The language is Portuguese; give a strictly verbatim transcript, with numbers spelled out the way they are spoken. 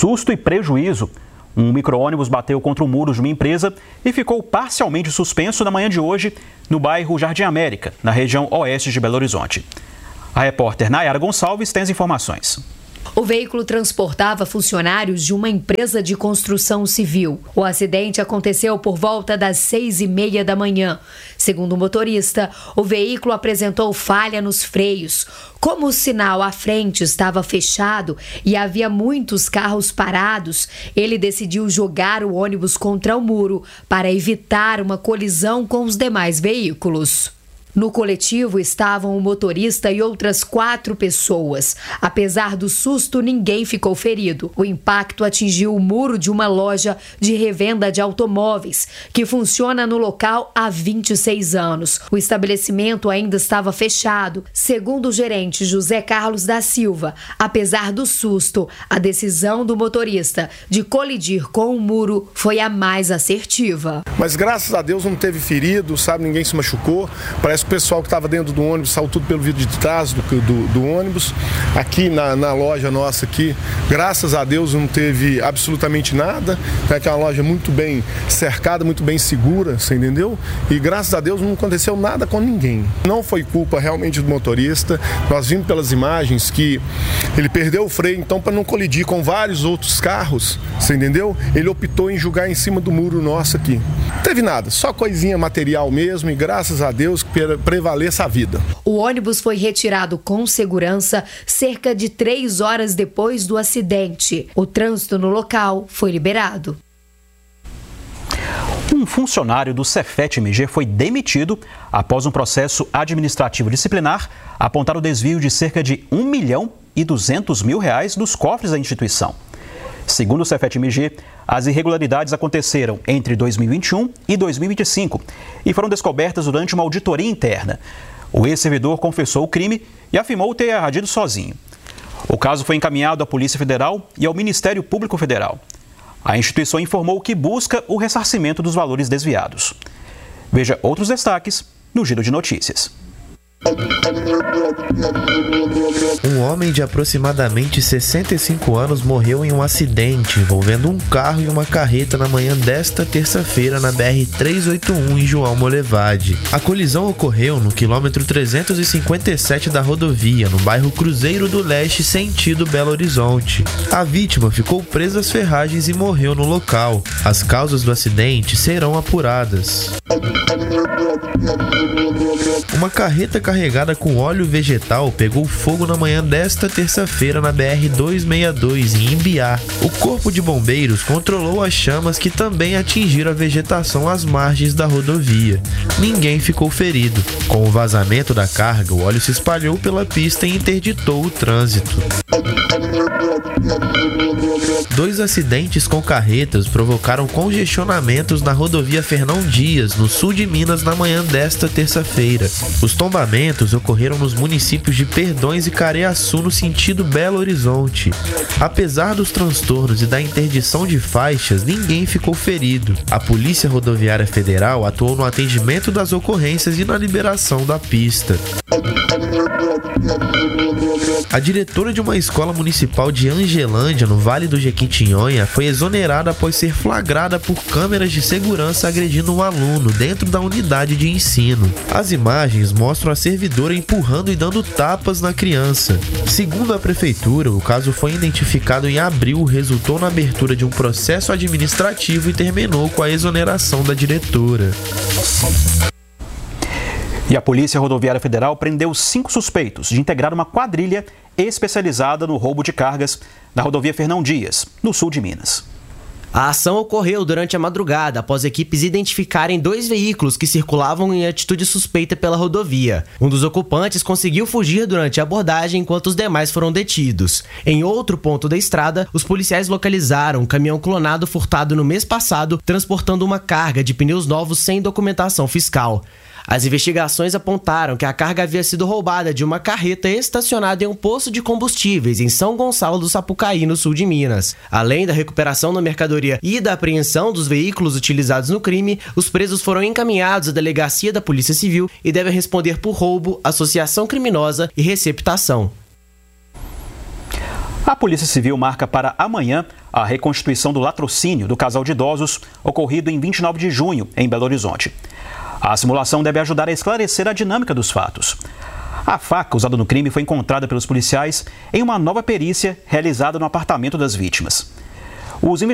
Susto e prejuízo. Um micro-ônibus bateu contra o muro de uma empresa e ficou parcialmente suspenso na manhã de hoje no bairro Jardim América, na região oeste de Belo Horizonte. A repórter Nayara Gonçalves tem as informações. O veículo transportava funcionários de uma empresa de construção civil. O acidente aconteceu por volta das seis e meia da manhã. Segundo o motorista, o veículo apresentou falha nos freios. Como o sinal à frente estava fechado e havia muitos carros parados, ele decidiu jogar o ônibus contra o muro para evitar uma colisão com os demais veículos. No coletivo estavam o motorista e outras quatro pessoas. Apesar do susto, ninguém ficou ferido. O impacto atingiu o muro de uma loja de revenda de automóveis, que funciona no local há vinte e seis anos. O estabelecimento ainda estava fechado. Segundo o gerente José Carlos da Silva, apesar do susto, a decisão do motorista de colidir com o muro foi a mais assertiva. Mas graças a Deus não teve ferido, sabe? Ninguém se machucou. Parece o pessoal que estava dentro do ônibus saiu tudo pelo vidro de trás do, do, do ônibus. Aqui na, na loja nossa aqui, graças a Deus não teve absolutamente nada, né, que é uma loja muito bem cercada, muito bem segura, você entendeu? E graças a Deus não aconteceu nada com ninguém. Não foi culpa realmente do motorista. Nós vimos pelas imagens que ele perdeu o freio, então para não colidir com vários outros carros, você entendeu? Ele optou em jogar em cima do muro nosso aqui. Não teve nada, só coisinha material mesmo e graças a Deus que prevaleça a vida. O ônibus foi retirado com segurança cerca de três horas depois do acidente. O trânsito no local foi liberado. Um funcionário do Cefet M G foi demitido após um processo administrativo disciplinar apontar o desvio de cerca de um milhão e duzentos mil reais dos cofres da instituição. Segundo o Cefet M G, as irregularidades aconteceram entre dois mil e vinte e um e dois mil e vinte e cinco e foram descobertas durante uma auditoria interna. O ex-servidor confessou o crime e afirmou ter agido sozinho. O caso foi encaminhado à Polícia Federal e ao Ministério Público Federal. A instituição informou que busca o ressarcimento dos valores desviados. Veja outros destaques no Giro de Notícias. Um homem de aproximadamente sessenta e cinco anos morreu em um acidente envolvendo um carro e uma carreta na manhã desta terça-feira na B R trezentos e oitenta e um em João Molevade. A colisão ocorreu no quilômetro trezentos e cinquenta e sete da rodovia, no bairro Cruzeiro do Leste, sentido Belo Horizonte. A vítima ficou presa às ferragens e morreu no local. As causas do acidente serão apuradas. Uma carreta carregada com óleo vegetal pegou fogo na manhã desta terça-feira na B R duzentos e sessenta e dois, em Imbiá. O corpo de bombeiros controlou as chamas que também atingiram a vegetação às margens da rodovia. Ninguém ficou ferido. Com o vazamento da carga, o óleo se espalhou pela pista e interditou o trânsito. Dois acidentes com carretas provocaram congestionamentos na rodovia Fernão Dias, no sul de Minas, na manhã desta terça-feira. Os tombamentos ocorreram nos municípios de Perdões e Careaçu, no sentido Belo Horizonte. Apesar dos transtornos e da interdição de faixas, ninguém ficou ferido. A Polícia Rodoviária Federal atuou no atendimento das ocorrências e na liberação da pista. A diretora de uma escola municipal de Angelândia, no Vale do Jequitinhonha, foi exonerada após ser flagrada por câmeras de segurança agredindo um aluno dentro da unidade de ensino. As imagens mostram a servidora empurrando e dando tapas na criança. Segundo a prefeitura, o caso foi identificado em abril, resultou na abertura de um processo administrativo e terminou com a exoneração da diretora. E a Polícia Rodoviária Federal prendeu cinco suspeitos de integrar uma quadrilha especializada no roubo de cargas na rodovia Fernão Dias, no sul de Minas. A ação ocorreu durante a madrugada, após equipes identificarem dois veículos que circulavam em atitude suspeita pela rodovia. Um dos ocupantes conseguiu fugir durante a abordagem, enquanto os demais foram detidos. Em outro ponto da estrada, os policiais localizaram um caminhão clonado furtado no mês passado, transportando uma carga de pneus novos sem documentação fiscal. As investigações apontaram que a carga havia sido roubada de uma carreta estacionada em um posto de combustíveis em São Gonçalo do Sapucaí, no sul de Minas. Além da recuperação da mercadoria e da apreensão dos veículos utilizados no crime, os presos foram encaminhados à delegacia da Polícia Civil e devem responder por roubo, associação criminosa e receptação. A Polícia Civil marca para amanhã a reconstituição do latrocínio do casal de idosos ocorrido em vinte e nove de junho, em Belo Horizonte. A simulação deve ajudar a esclarecer a dinâmica dos fatos. A faca usada no crime foi encontrada pelos policiais em uma nova perícia realizada no apartamento das vítimas. Os